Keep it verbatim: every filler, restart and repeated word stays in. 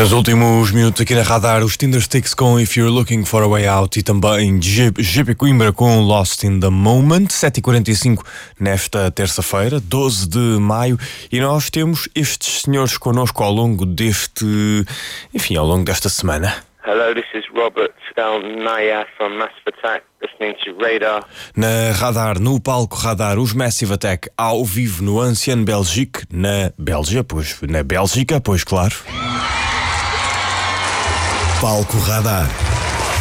Nos últimos minutos aqui na Radar, os Tindersticks com If You're Looking for a Way Out e também G P Coimbra com Lost in the Moment, sete e quarenta e cinco nesta terça-feira, doze de maio, e nós temos estes senhores connosco ao longo deste, enfim, ao longo desta semana. Hello, this is Robert El Naya from Massive Attack, listening to Radar. Na Radar, no palco Radar, os Massive Attack ao vivo no Ancien Belgique, na Bélgica, pois, na Bélgica, pois claro. Palco Radar.